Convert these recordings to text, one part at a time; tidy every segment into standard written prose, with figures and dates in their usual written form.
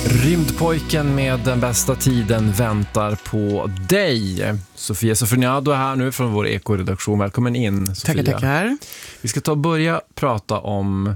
Rymdpojken med den bästa tiden väntar på dig. Sofia Sofroniado är här nu från vår ekoredaktion. Välkommen in, Sofia. Tackar. Vi ska ta och börja prata om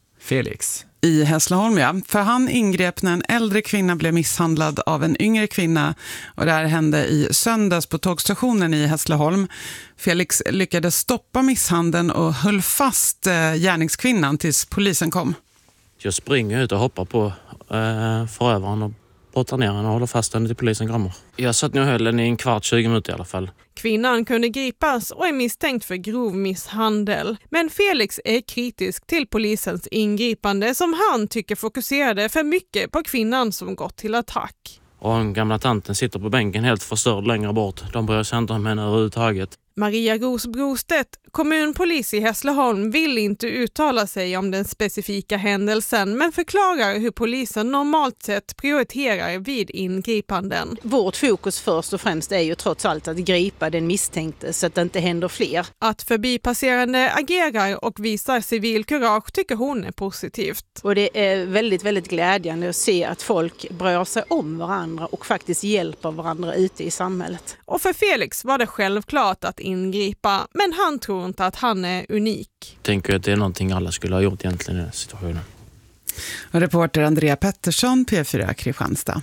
Felix. I Hässleholm, ja. För han ingrep när en äldre kvinna blev misshandlad av en yngre kvinna. Och det här hände i söndags på tågstationen i Hässleholm. Felix lyckades stoppa misshandeln och höll fast gärningskvinnan tills polisen kom. Jag springer ut och hoppar på förövaren och brottar ner henne och håller fast henne till polisen kommer. Jag satt nog höll den i 20 minuter i alla fall. Kvinnan kunde gripas och är misstänkt för grov misshandel. Men Felix är kritisk till polisens ingripande som han tycker fokuserade för mycket på kvinnan som gått till attack. Och den gamla tanten sitter på bänken helt förstörd längre bort. De bryr sig inte om henne överhuvudtaget. Maria Ros Brostedt, kommunpolis i Hässleholm, vill inte uttala sig om den specifika händelsen men förklarar hur polisen normalt sett prioriterar vid ingripanden. Vårt fokus först och främst är ju trots allt att gripa den misstänkte så att det inte händer fler. Att förbipasserande agerar och visar civilkurage tycker hon är positivt. Och det är väldigt, väldigt glädjande att se att folk bryr sig om varandra och faktiskt hjälper varandra ute i samhället. Och för Felix var det självklart att ingripa, men han tror inte att han är unik. Jag tänker att det är någonting alla skulle ha gjort egentligen i den situationen. Och reporter Andrea Pettersson, P4 Kristianstad.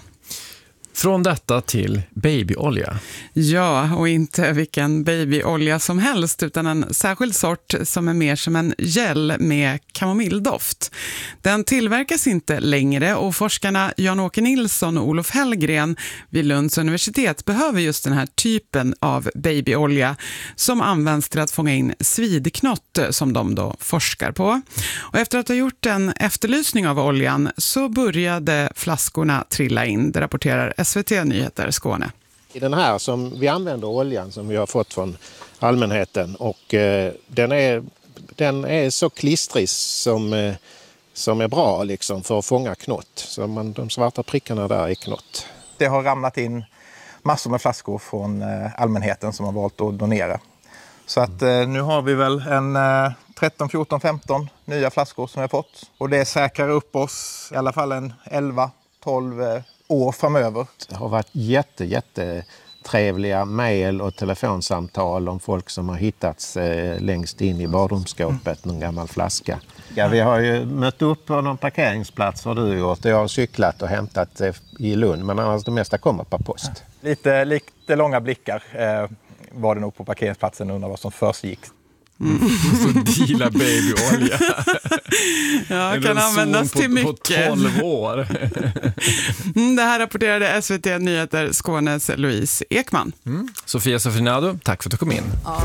Från detta till babyolja. Ja, och inte vilken babyolja som helst utan en särskild sort som är mer som en gel med kamomilldoft. Den tillverkas inte längre och forskarna Jan-Åke Nilsson och Olof Hellgren vid Lunds universitet behöver just den här typen av babyolja som används till att fånga in svidknott som de då forskar på. Och efter att ha gjort en efterlysning av oljan så började flaskorna trilla in, det rapporterar SVT Nyheter Skåne. I den här som vi använder oljan som vi har fått från allmänheten och den är så klistrig som är bra liksom för att fånga knott. Så de svarta prickarna där är knott. Det har ramlat in massor med flaskor från allmänheten som har valt att donera. Så att nu har vi väl en 13, 14, 15 nya flaskor som vi har fått. Och det säkrar upp oss i alla fall en 11, 12 år framöver. Det har varit jättetrevliga mejl och telefonsamtal om folk som har hittats längst in i badrumsskåpet, någon gammal flaska. Ja, vi har ju mött upp på någon parkeringsplats har du gjort. Jag har cyklat och hämtat i Lund, men annars det mesta kommer på post. Lite långa blickar var det nog på parkeringsplatsen under vad som försiggick. Så deala babyolja. Ja, kan användas till mycket. På 12 år. Det här rapporterade SVT Nyheter Skånes Louise Ekman. Sofia Sofroniado, tack för att du kom in.